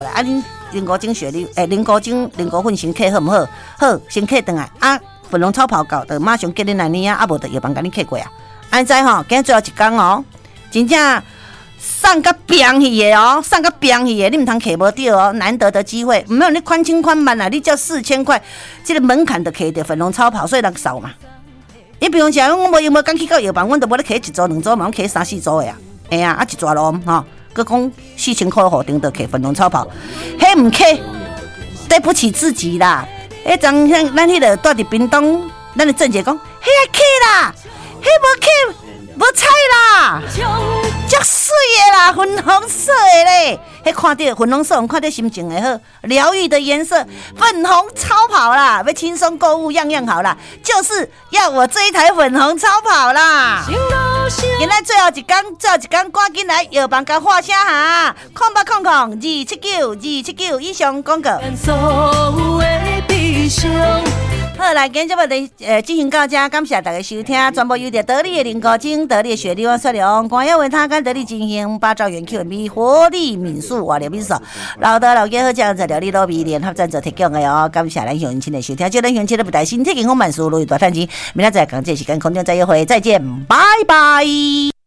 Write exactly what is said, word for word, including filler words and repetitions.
啊，恁零五精血你诶，零五精零五粉先客好唔好？好，先客转来啊，粉红超跑到，就马上叫恁来呢啊，啊无就药房甲恁客过啊。安知吼？今日最后一天哦，真正送个병去的哦，送个병去的，你唔通客无到哦，难得的机会，唔有你宽轻宽慢啊，你交四千块，这个门槛就客到粉红超跑，所以人少嘛。你比如讲，我无有无刚去到药房，阮都无咧客一组两组嘛，我客三四组的啊，哎呀，啊一抓咯吼，佮讲四千块户顶就客粉红超跑，迄唔客，对不起自己啦。迄张咱咱迄个住伫屏东，咱的郑姐讲，迄个客啦。迄无去无彩啦，足水的啦，粉红色的嘞。迄看到粉红色，看到心情会好，疗愈的颜色，粉红超跑啦，要轻松购物，样样好啦，就是要我这一台粉红超跑啦。今仔最后一天，最后一天，赶紧来药房甲画声哈，空八空空二七九二七九以上广告。好，来，今日节目的呃进行到这，感谢大家收听，全部由着得力的林高精、得力的雪莉王雪龙、光耀维他跟得力进行八兆元 Q M 活力民宿瓦料民宿，老德老爷好这样子料理罗比联合赞助提供的哦，感谢咱乡亲的收听，就咱乡亲的不带心，提供我满书路大探钱，明仔载讲这时间空中再约会，再见，拜拜。